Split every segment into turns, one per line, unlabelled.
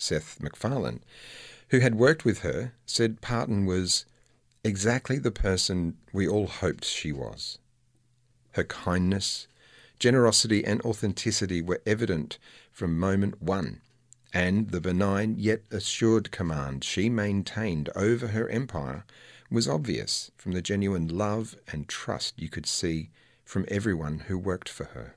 Seth MacFarlane, who had worked with her, said Parton was exactly the person we all hoped she was. Her kindness, generosity and authenticity were evident from moment one, and the benign yet assured command she maintained over her empire was obvious from the genuine love and trust you could see from everyone who worked for her.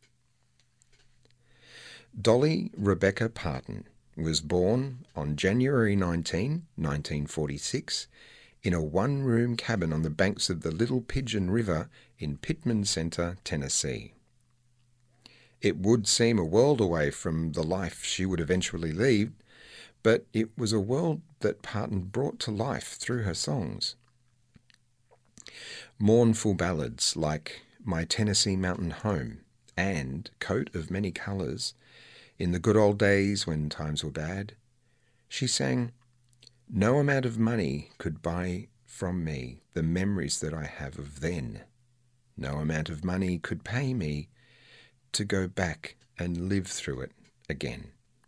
Dolly Rebecca Parton was born on January 19, 1946, in a one-room cabin on the banks of the Little Pigeon River in Pittman Center, Tennessee. It would seem a world away from the life she would eventually lead, but it was a world that Parton brought to life through her songs. Mournful ballads like My Tennessee Mountain Home and Coat of Many Colors, In the Good Old Days When Times Were Bad, she sang, No amount of money could buy from me the memories that I have of then. No amount of money could pay me to go back and live through it again.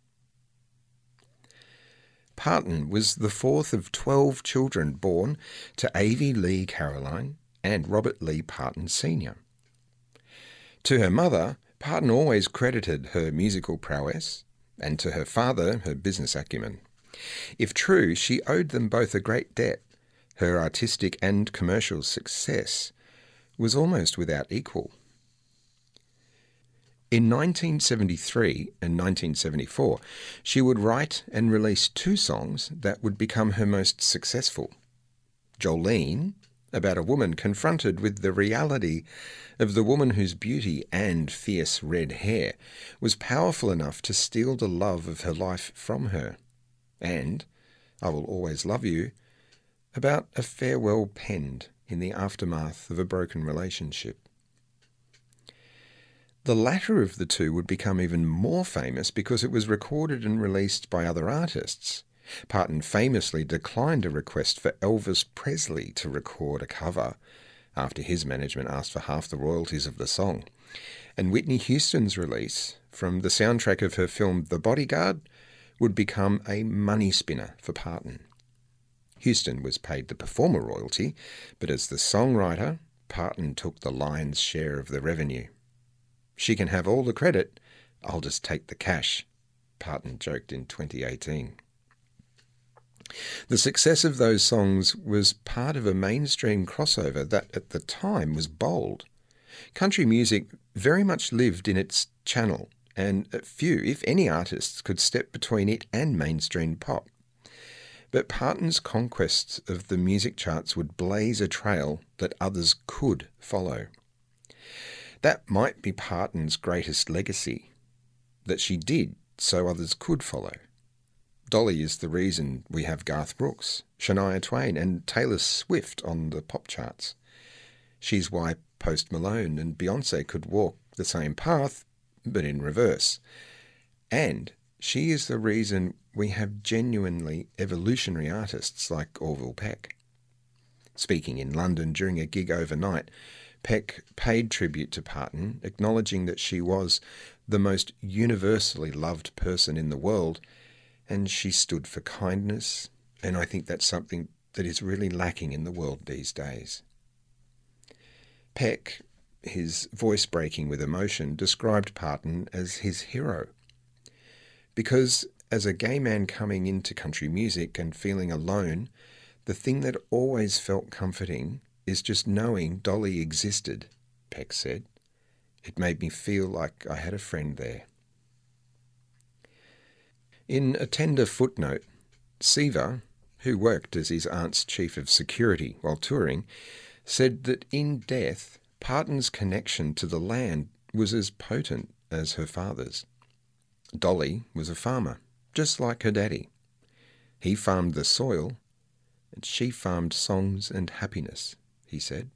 Parton was the fourth of 12 children born to Avie Lee Caroline and Robert Lee Parton Sr. To her mother, Parton always credited her musical prowess, and to her father, her business acumen. If true, she owed them both a great debt. Her artistic and commercial success was almost without equal. In 1973 and 1974, she would write and release 2 songs that would become her most successful. Jolene, about a woman confronted with the reality of the woman whose beauty and fierce red hair was powerful enough to steal the love of her life from her. And I Will Always Love You, about a farewell penned in the aftermath of a broken relationship. The latter of the two would become even more famous because it was recorded and released by other artists. Parton famously declined a request for Elvis Presley to record a cover after his management asked for half the royalties of the song. And Whitney Houston's release from the soundtrack of her film The Bodyguard would become a money spinner for Parton. Houston was paid the performer royalty, but as the songwriter, Parton took the lion's share of the revenue. She can have all the credit, I'll just take the cash, Parton joked in 2018. The success of those songs was part of a mainstream crossover that at the time was bold. Country music very much lived in its channel, and few, if any, artists could step between it and mainstream pop. But Parton's conquests of the music charts would blaze a trail that others could follow. That might be Parton's greatest legacy, that she did so others could follow. Dolly is the reason we have Garth Brooks, Shania Twain and Taylor Swift on the pop charts. She's why Post Malone and Beyoncé could walk the same path, but in reverse. And she is the reason we have genuinely evolutionary artists like Orville Peck. Speaking in London during a gig overnight, Peck paid tribute to Parton, acknowledging that she was the most universally loved person in the world, and she stood for kindness, and I think that's something that is really lacking in the world these days. Peck, his voice breaking with emotion, described Parton as his hero. Because as a gay man coming into country music and feeling alone, the thing that always felt comforting is just knowing Dolly existed, Peck said. It made me feel like I had a friend there. In a tender footnote, Seaver, who worked as his aunt's chief of security while touring, said that in death, Parton's connection to the land was as potent as her father's. Dolly was a farmer, just like her daddy. He farmed the soil, and she farmed songs and happiness, he said.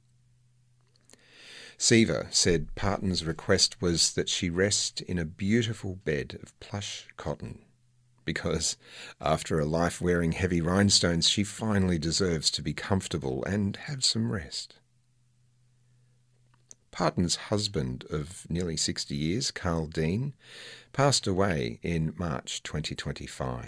Seaver said Parton's request was that she rest in a beautiful bed of plush cotton, because after a life wearing heavy rhinestones, she finally deserves to be comfortable and have some rest. Parton's husband of nearly 60 years, Carl Dean, passed away in March 2025.